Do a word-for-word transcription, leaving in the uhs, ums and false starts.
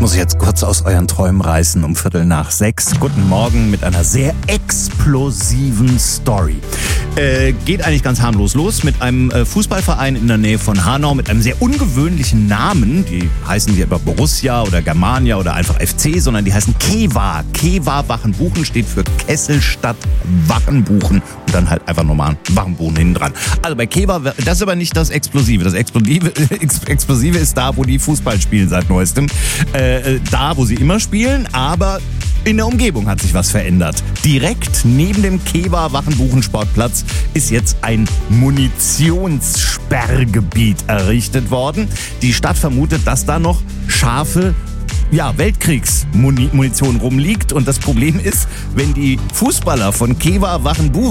muss ich jetzt kurz aus euren Träumen reißen um Viertel nach sechs. Guten Morgen mit einer sehr explosiven Story. Äh, geht eigentlich ganz harmlos los mit einem äh, Fußballverein in der Nähe von Hanau mit einem sehr ungewöhnlichen Namen. Die heißen nicht etwa Borussia oder Germania oder einfach F C, sondern die heißen Kewa. Kewa Wachenbuchen steht für Kesselstadt Wachenbuchen und dann halt einfach nochmal Wachenbuchen hinten dran. Also bei Kewa, das ist aber nicht das Explosive. Das Explosive, Explosive ist da, wo die Fußball spielen seit neuestem. Äh, da, wo sie immer spielen, aber in der Umgebung hat sich was verändert. Direkt neben dem Kewa Wachenbuchen-Sportplatz ist jetzt ein Munitionssperrgebiet errichtet worden. Die Stadt vermutet, dass da noch scharfe ja, Weltkriegsmunition rumliegt. Und das Problem ist, wenn die Fußballer von Kewa Wachenbuchen